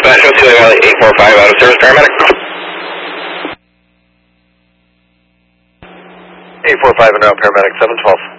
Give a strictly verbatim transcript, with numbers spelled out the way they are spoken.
National two Valley eight four five, out of service paramedic. eight four five and out, paramedic seven twelve.